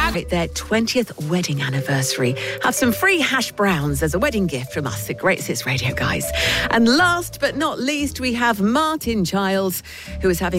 celebrate their 20th wedding anniversary. Have some free hash browns as a wedding gift from us at Great Hits Radio, guys. And last but not least, we have Martin Childs, who is having